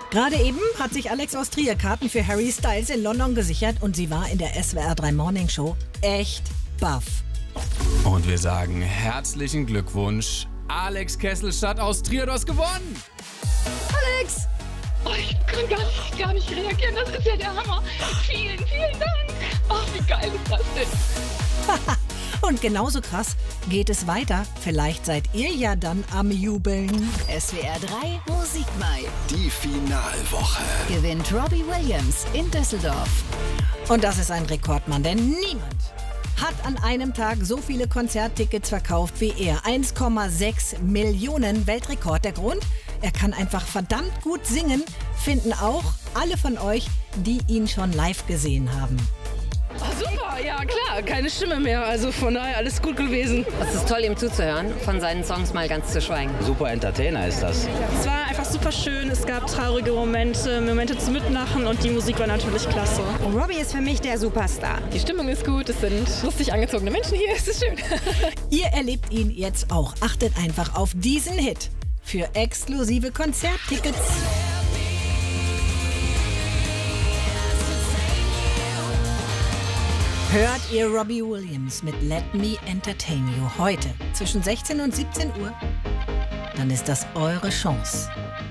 Gerade eben hat sich Alex aus Trier Karten für Harry Styles in London gesichert und sie war in der SWR 3 Morning Show echt baff. Und wir sagen herzlichen Glückwunsch, Alex Kesselstadt aus Trier, du hast gewonnen! Alex! Oh, ich kann gar nicht reagieren, das ist ja der Hammer. Vielen Dank. Oh, wie geil ist das denn? Und genauso krass geht es weiter. Vielleicht seid ihr ja dann am Jubeln. SWR 3 Musikmai. Die Finalwoche. Gewinnt Robbie Williams in Düsseldorf. Und das ist ein Rekordmann, denn niemand hat an einem Tag so viele Konzerttickets verkauft wie er. 1,6 Millionen, Weltrekord. Der Grund? Er kann einfach verdammt gut singen, finden auch alle von euch, die ihn schon live gesehen haben. Ach, super, ja klar, keine Stimme mehr, also von daher alles gut gewesen. Es ist toll, ihm zuzuhören, von seinen Songs mal ganz zu schweigen. Super Entertainer ist das. Es war einfach super schön, es gab traurige Momente zum Mitmachen und die Musik war natürlich klasse. Robbie ist für mich der Superstar. Die Stimmung ist gut, es sind lustig angezogene Menschen hier, es ist schön. Ihr erlebt ihn jetzt auch. Achtet einfach auf diesen Hit für exklusive Konzerttickets. Hört ihr Robbie Williams mit Let Me Entertain You heute zwischen 16 und 17 Uhr? Dann ist das eure Chance.